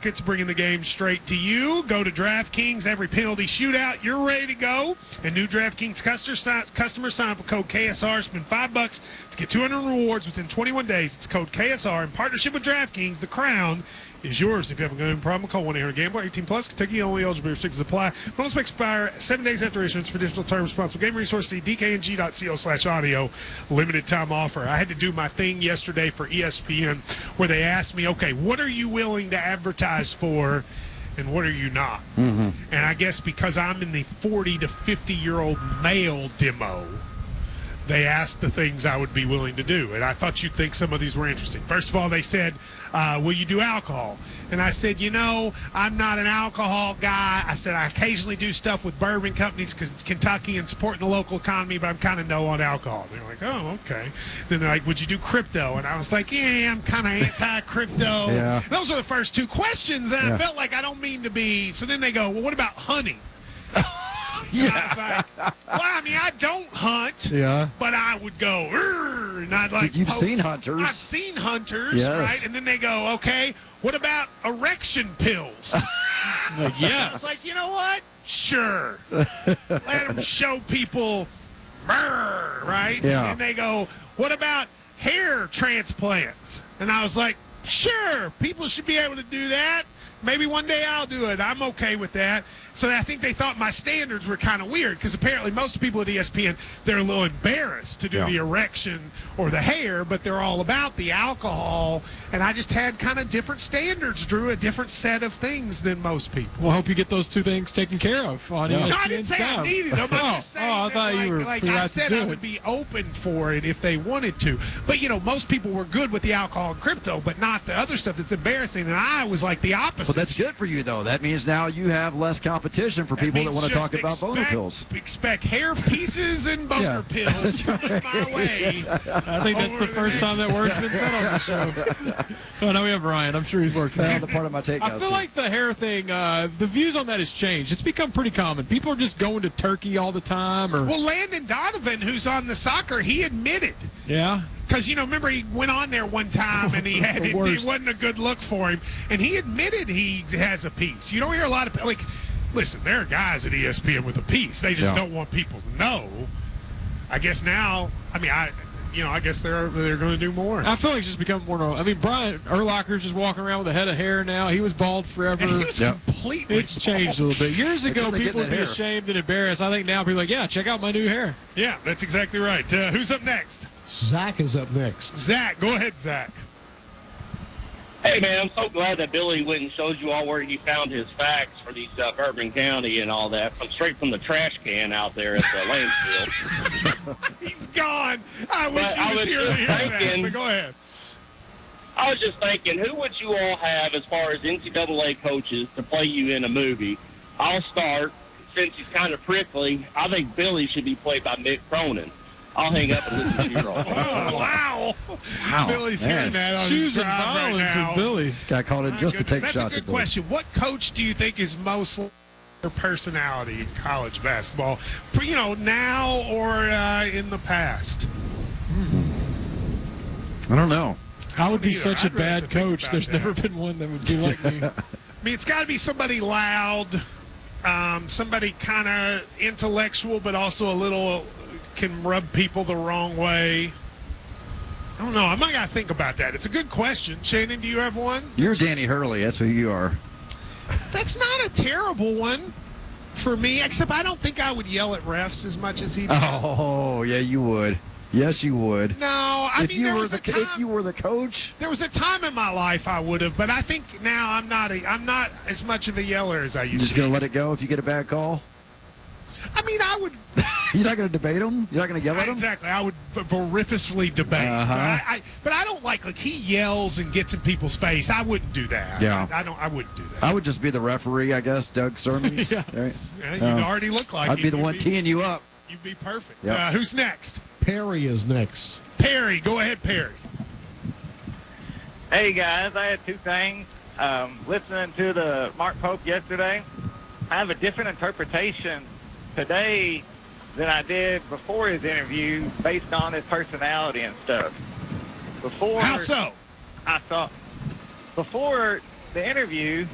markets, bringing the game straight to you. Go to DraftKings, every penalty shootout, you're ready to go. And new DraftKings customers sign up with code KSR, spend $5 to get 200 rewards within 21 days. It's code KSR in partnership with DraftKings. The crown is yours. If you have a gambling problem, call 1-800-GAMBLER. 18 plus. Kentucky only. Eligible restrictions apply. Bonus may expire 7 days after issuance. For additional terms, responsible game resource, see dkng.co/audio. Limited time offer. I had to do my thing yesterday for ESPN where they asked me, okay, what are you willing to advertise for and what are you not? And I guess because I'm in the 40 to 50-year-old male demo, they asked the things I would be willing to do. And I thought you'd think some of these were interesting. First of all, they said, will you do alcohol? And I said, I'm not an alcohol guy. I said, I occasionally do stuff with bourbon companies because it's Kentucky and supporting the local economy, but I'm kind of no on alcohol. They're like, oh, okay. Then they're like, would you do crypto? And I was like, yeah, I'm kind of anti-crypto. Yeah. Those are the first two questions, and I felt like I don't mean to be. So then they go, well, what about hunting? And I was like, well, I mean, I don't hunt, but I would go, and I'd like You've seen hunters. I've seen hunters, right? And then they go, okay, what about erection pills? Yes. I was like, you know what? Sure. Let them show people, right? Yeah. And they go, what about hair transplants? And I was like, sure, people should be able to do that. Maybe one day I'll do it. I'm okay with that. So I think they thought my standards were kind of weird because apparently most people at ESPN, they're a little embarrassed to do the erection or the hair, but they're all about the alcohol. And I just had kind of different standards, Drew, a different set of things than most people. Well, I hope you get those two things taken care of on ESPN. No, I didn't say I needed them. I'm just saying I that, thought you were like free I right to said, do I it. would be open for it if they wanted to. But, most people were good with the alcohol and crypto, but not the other stuff that's embarrassing. And I was like the opposite. Well, that's good for you, though. That means now you have less competition for people that want to talk about boner pills. Expect hair pieces and boner pills coming my way. I think that's the first time that word's been said on the show. Oh, no, we have Ryan. I'm sure he's working. Well, the part of my take. I feel like the hair thing, the views on that has changed. It's become pretty common. People are just going to Turkey all the time. Well, Landon Donovan, who's on the soccer, he admitted. Yeah. Because, remember he went on there one time and it wasn't a good look for him. And he admitted he has a piece. You don't hear a lot of, listen, there are guys at ESPN with a piece. They just don't want people to know. I guess now, I guess they're going to do more. I feel like it's just become more normal. Brian Urlacher's just walking around with a head of hair now. He was bald forever. And he was completely It's changed a little bit. Years ago, people would be hair. ashamed and embarrassed. I think now people are like, yeah, check out my new hair. Yeah, that's exactly right. Who's up next? Zach is up next. Zach. Go ahead, Zach. Hey, man, I'm so glad that Billy went and showed you all where he found his facts for these Bourbon County and all that, straight from the trash can out there at the landfill. He's gone. I wish he was here to hear that, but go ahead. I was just thinking, who would you all have as far as NCAA coaches to play you in a movie? I'll start. Since he's kind of prickly, I think Billy should be played by Mick Cronin. I'll hang up and listen to your all. Wow. Billy's hearing that on his Choosing drive right violence now. with Billy. This guy called in just to take That's shots a at good Billy. question. What coach do you think is most their personality in college basketball? Now or in the past? I don't know. I would be either. such a I'd really have bad to think coach. about There's that. never been one that would be like me. It's got to be somebody loud, somebody kind of intellectual, but also a little can rub people the wrong way. I don't know. I might got to think about that. It's a good question. Shannon, do you have one? You're Danny Hurley. That's who you are. That's not a terrible one for me, except I don't think I would yell at refs as much as he does. Oh, yeah, you would. Yes, you would. No, If you were the coach, there was a time in my life I would have, but I think now I'm not as much of a yeller as I used you're just to. going to let it go if you get a bad call? I would. You're not going to debate him? You're not going to yell at him? Exactly. I would vociferously debate. But I don't like he yells and gets in people's face. I wouldn't do that. Yeah. I wouldn't do that. I would just be the referee, I guess, Doug Sermons. Yeah. Right? Yeah, you'd already look like I'd be the one teeing you up. You'd be perfect. Yep. Who's next? Perry is next. Perry. Go ahead, Perry. Hey, guys, I had two things. Listening to the Mark Pope yesterday, I have a different interpretation today than I did before his interview based on his personality and stuff. How so? Before the interview,